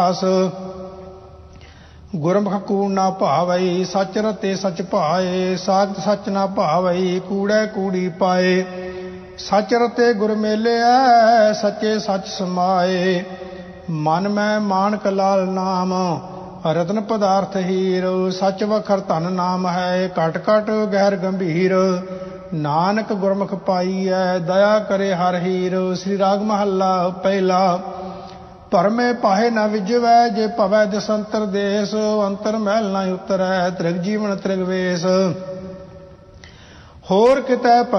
ਗੁਰਮੁਖ ਕੂੜ ਨਾ ਭਾਵਈ, ਸੱਚ ਰਤੇ ਸਚ ਭਾਏ। ਸਾਖਤ ਸੱਚ ਨਾ ਭਾਵਈ, ਕੂੜੈ ਕੂੜੀ ਪਾਏ। ਸੱਚ ਰਤੇ ਗੁਰ ਮੇਲਿਆ, ਸੱਚੇ ਸੱਚ ਸਮਾਏ। ਮਨ ਮੈਂ ਮਾਨਕ ਲਾਲ ਨਾਮ, ਰਤਨ ਪਦਾਰਥ ਹੀਰ। ਸੱਚ ਵਖਰ ਧਨ ਨਾਮ ਹੈ, ਘਟ ਘਟ ਗਹਿਰ ਗੰਭੀਰ। ਨਾਨਕ ਗੁਰਮੁਖ ਪਾਈਐ, ਦਇਆ ਕਰੇ ਹਰ ਹੀਰ। ਸ੍ਰੀ ਰਾਗ ਮਹੱਲਾ ਪਹਿਲਾ। ਭਰਮੇ ਪਾਹੇ ਨਾ ਵਿਜਵੈ, ਜੇ ਭਵੈ ਦਸੰਤਰ ਦੇਸ। ਅੰਤਰ ਮਹਿਲ ਨਾ ਉਤਰੈ, ਤ੍ਰਿਗ ਜੀਵਨ ਤ੍ਰਿਗ ਵੇਸ। ਹੋਰ ਕਿਤੈ